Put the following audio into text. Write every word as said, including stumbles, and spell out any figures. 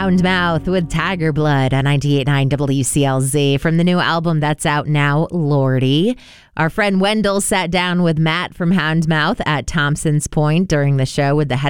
Houndmouth with Tiger Blood on ninety-eight point nine W C L Z from the new album that's out now, Lordy. Our friend Wendell sat down with Matt from Houndmouth at Thompson's Point during the show with the head